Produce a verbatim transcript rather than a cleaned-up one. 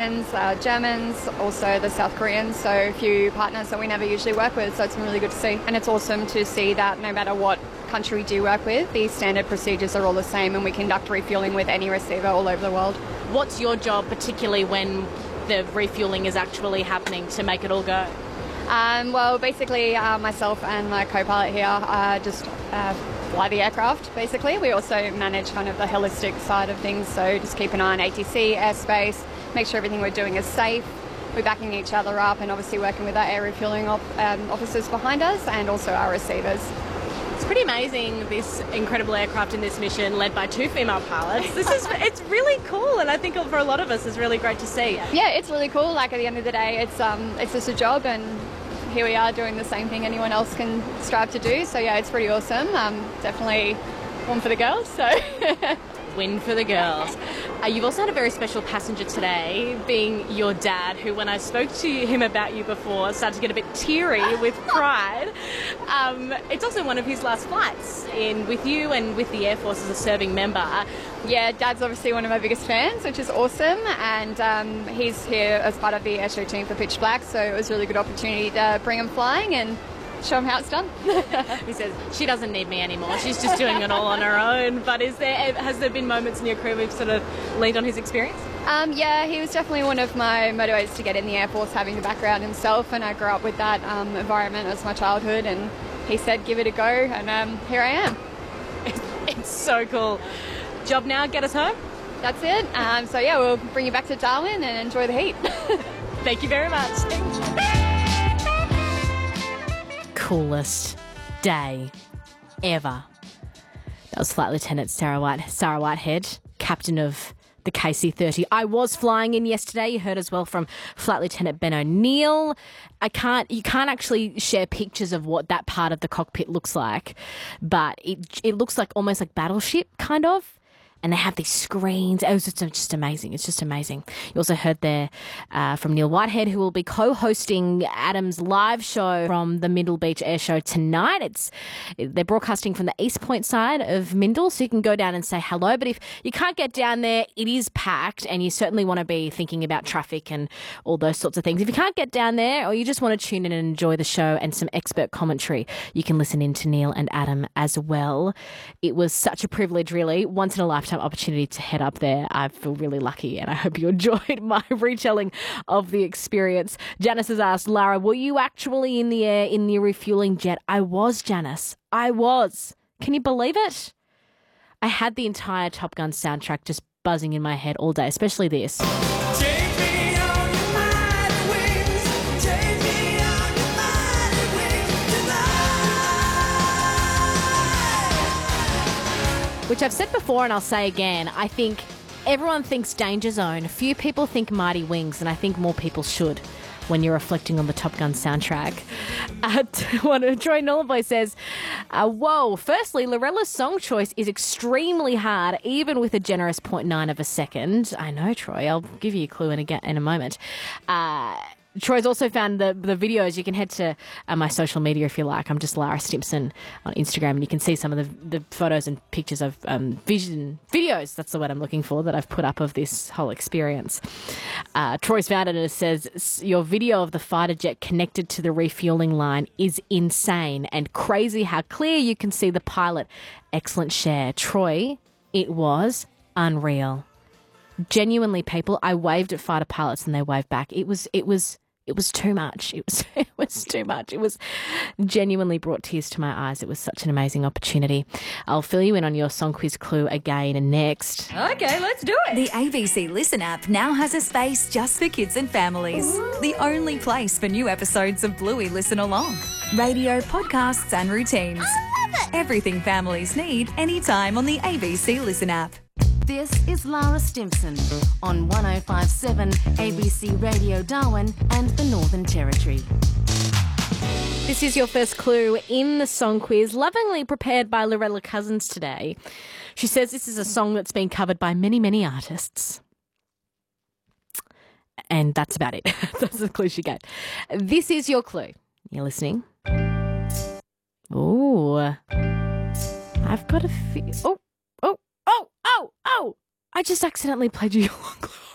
Americans, uh, Germans, also the South Koreans, so a few partners that we never usually work with, so it's been really good to see. And it's awesome to see that no matter what country we do work with, the standard procedures are all the same and we conduct refuelling with any receiver all over the world. What's your job, particularly when the refuelling is actually happening, to make it all go? Um, well, basically uh, myself and my co-pilot here uh, just uh, fly the aircraft, basically. We also manage kind of the holistic side of things, so just keep an eye on A T C, airspace, make sure everything we're doing is safe. We're backing each other up and obviously working with our air refuelling op- um, officers behind us and also our receivers. It's pretty amazing, this incredible aircraft in this mission led by two female pilots. This is, it's really cool, and I think for a lot of us it's really great to see. Yeah, it's really cool. Like at the end of the day, it's um, it's just a job, and here we are doing the same thing anyone else can strive to do. So yeah, it's pretty awesome. Um, definitely one for the girls. So win for the girls. Uh, you've also had a very special passenger today, being your dad, who, when I spoke to him about you before, started to get a bit teary with pride. Um, it's also one of his last flights in with you and with the Air Force as a serving member. Yeah, Dad's obviously one of my biggest fans, which is awesome, and um, he's here as part of the airshow team for Pitch Black, so it was a really good opportunity to bring him flying and show him how it's done. He says she doesn't need me anymore, she's just doing it all on her own. But is there has there been moments in your career where you've sort of leaned on his experience? Um, yeah, he was definitely one of my motivators to get in the Air Force, having the background himself, and I grew up with that um, environment as my childhood, and he said give it a go, and um, here I am. It's so cool. Job now, get us home? That's it. Um, so yeah, we'll bring you back to Darwin and enjoy the heat. Thank you very much. Coolest day ever. That was Flight Lieutenant Sarah White, Sarah Whitehead, captain of the K C thirty. I was flying in yesterday. You heard as well from Flight Lieutenant Ben O'Neill. I can't, you can't actually share pictures of what that part of the cockpit looks like, but it it looks like almost like Battleship, kind of. And they have these screens. It was just, just amazing. It's just amazing. You also heard there uh, from Neil Whitehead, who will be co-hosting Adam's live show from the Mindle Beach Air Show tonight. It's They're broadcasting from the East Point side of Mindle, so you can go down and say hello. But if you can't get down there, it is packed, and you certainly want to be thinking about traffic and all those sorts of things. If you can't get down there, or you just want to tune in and enjoy the show and some expert commentary, you can listen in to Neil and Adam as well. It was such a privilege, really. Once in a lifetime opportunity to head up there. I feel really lucky, and I hope you enjoyed my retelling of the experience. Janice has asked, Lara, were you actually in the air in the refueling jet? I was, Janice. I was. Can you believe it? I had the entire Top Gun soundtrack just buzzing in my head all day, especially this. Take me on your mighty wings. Take me on your mighty wings tonight. Which I've said before and I'll say again, I think everyone thinks Danger Zone. Few people think Mighty Wings, and I think more people should when you're reflecting on the Top Gun soundtrack. Uh, one, Troy Nullavoy says, uh, whoa, firstly, Lorella's song choice is extremely hard, even with a generous zero point nine of a second. I know, Troy. I'll give you a clue in a, in a moment. Uh... Troy's also found the the videos. You can head to uh, my social media if you like. I'm just Lara Stimpson on Instagram, and you can see some of the, the photos and pictures of um, vision videos. That's the word I'm looking for that I've put up of this whole experience. Uh, Troy's found it, and it says, your video of the fighter jet connected to the refueling line is insane and crazy how clear you can see the pilot. Excellent share. Troy, it was unreal. Genuinely, people, I waved at fighter pilots and they waved back. It was, it was, it was too much. It was, it was too much. It was genuinely brought tears to my eyes. It was such an amazing opportunity. I'll fill you in on your song quiz clue again and next. Okay, let's do it. The A B C Listen app now has a space just for kids and families. Ooh. The only place for new episodes of Bluey Listen Along. Radio, podcasts and routines. I love it. Everything families need anytime on the A B C Listen app. This is Lara Stimpson on one oh five point seven A B C Radio Darwin and the Northern Territory. This is your first clue in the song quiz, lovingly prepared by Lorella Cousins today. She says this is a song that's been covered by many, many artists. And that's about it. That's the clue she gave. This is your clue. You're listening? Ooh. I've got a feel. Oh, oh, oh, oh, oh. I just accidentally played you your clue.